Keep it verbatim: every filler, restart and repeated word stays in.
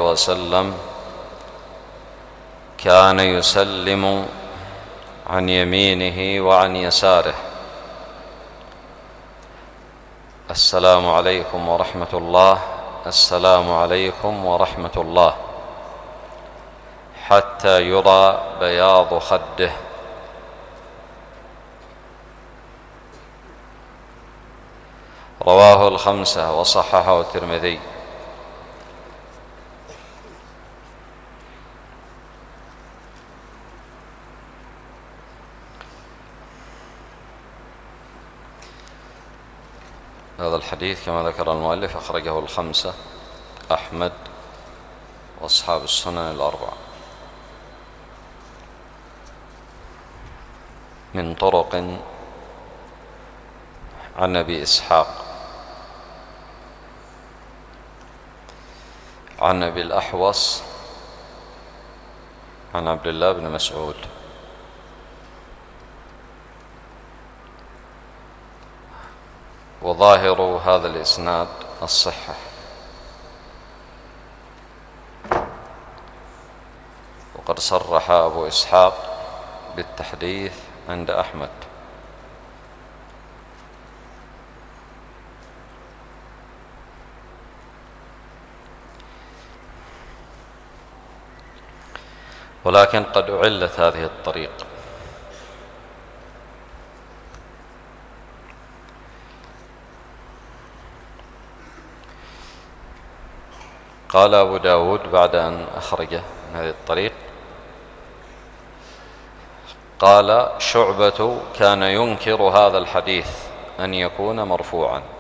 عليه وسلم كان يسلم عن يمينه وعن يساره: السلام عليكم ورحمة الله، السلام عليكم ورحمة الله، حتى يرى بياض خده. رواه الخمسة وصححه الترمذي. هذا الحديث كما ذكر المؤلف أخرجه الخمسة: أحمد وأصحاب السنن الأربعة، من طرق عن أبي إسحاق عن أبي الأحوص عن عبد الله بن مسعود. وظاهر هذا الإسناد الصحة، وقد صرح أبو إسحاق بالتحديث عند أحمد. ولكن قد أعلت هذه الطريق، قال أبو داود بعد أن أخرجه من هذه الطريق: قال شعبة كان ينكر هذا الحديث أن يكون مرفوعا.